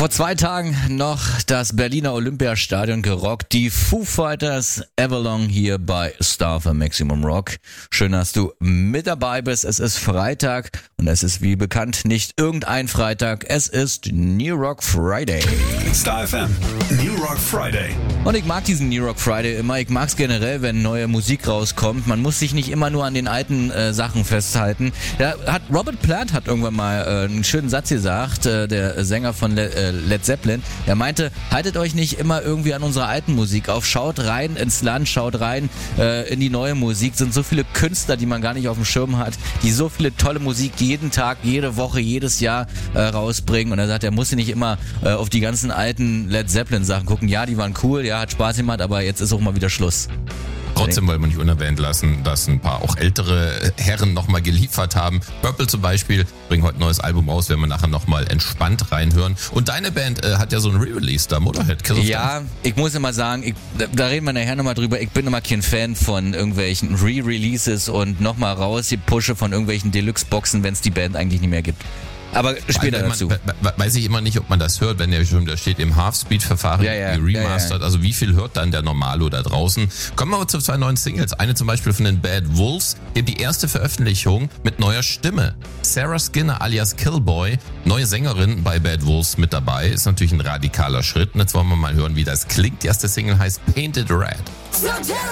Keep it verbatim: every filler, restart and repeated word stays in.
Vor zwei Tagen noch das Berliner Olympiastadion gerockt. Die Foo Fighters Everlong hier bei Star für Maximum Rock. Schön, dass du mit dabei bist. Es ist Freitag und es ist wie bekannt nicht irgendein Freitag. Es ist New Rock Friday. Star F M, New Rock Friday. Und ich mag diesen New Rock Friday immer. Ich mag's generell, wenn neue Musik rauskommt. Man muss sich nicht immer nur an den alten äh, Sachen festhalten. Da hat Robert Plant hat irgendwann mal äh, einen schönen Satz gesagt, äh, der Sänger von Le- äh, Led Zeppelin. Er meinte, haltet euch nicht immer irgendwie an unserer alten Musik auf. Schaut rein ins Land, schaut rein äh, in die neue Musik. Sind so viele Künstler, die man gar nicht auf dem Schirm hat, die so viele tolle Musik jeden Tag, jede Woche, jedes Jahr äh, rausbringen. Und er sagt, er muss nicht immer äh, auf die ganzen alten Led Zeppelin Sachen gucken. Ja, die waren cool, ja, hat Spaß gemacht, aber jetzt ist auch mal wieder Schluss. Trotzdem wollen wir nicht unerwähnt lassen, dass ein paar auch ältere Herren nochmal geliefert haben. Purple zum Beispiel bringen heute ein neues Album raus, werden wir nachher nochmal entspannt reinhören. Und deine Band äh, hat ja so ein Re-Release da, Motorhead. Kill of Ja, Death. ich muss immer sagen, ich, da reden wir nachher nochmal drüber, ich bin immer kein Fan von irgendwelchen Re-Releases und nochmal raus die Pushe von irgendwelchen Deluxe-Boxen, wenn es die Band eigentlich nicht mehr gibt. Aber später Weil, dazu. Man, weiß ich immer nicht, ob man das hört, wenn der schon da steht im Half-Speed-Verfahren, Ja, ja, geremastert. ja, ja. Also wie viel hört dann der Normalo da draußen? Kommen wir aber zu zwei neuen Singles. Eine zum Beispiel von den Bad Wolves. Hier die erste Veröffentlichung mit neuer Stimme. Sarah Skinner alias Killboy, neue Sängerin bei Bad Wolves mit dabei. Ist natürlich ein radikaler Schritt. Und jetzt wollen wir mal hören, wie das klingt. Die erste Single heißt Painted Red.